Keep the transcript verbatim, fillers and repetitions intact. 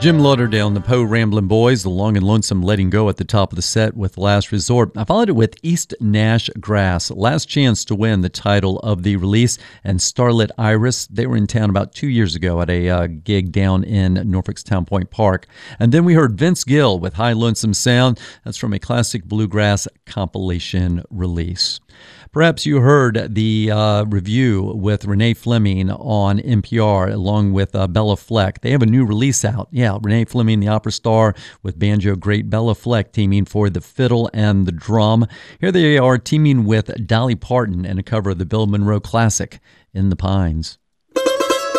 Jim Lauderdale and the Poe Ramblin' Boys, the long and lonesome letting go at the top of the set with Last Resort. I followed it with East Nash Grass, last chance to win the title of the release, and Starlit Iris. They were in town about two years ago at a uh, gig down in Norfolk's Town Point Park. And then we heard Vince Gill with High Lonesome Sound. That's from a classic bluegrass compilation release. Perhaps you heard the uh, review with Renee Fleming on N P R along with uh, Bella Fleck. They have a new release out. Yeah, Renee Fleming, the opera star, with banjo great Bella Fleck teaming for the fiddle and the drum. Here they are teaming with Dolly Parton in a cover of the Bill Monroe classic, In the Pines.